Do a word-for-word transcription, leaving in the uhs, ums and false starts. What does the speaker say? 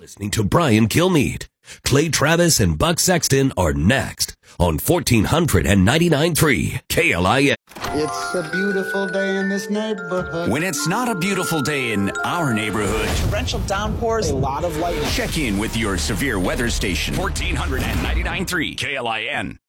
listening to Brian Kilmeade. Clay Travis and Buck Sexton are next on fourteen ninety-nine point three K L I N. It's a beautiful day in this neighborhood. When it's not a beautiful day in our neighborhood, torrential downpours, a lot of lightning. Check in with your severe weather station. fourteen ninety-nine point three K L I N.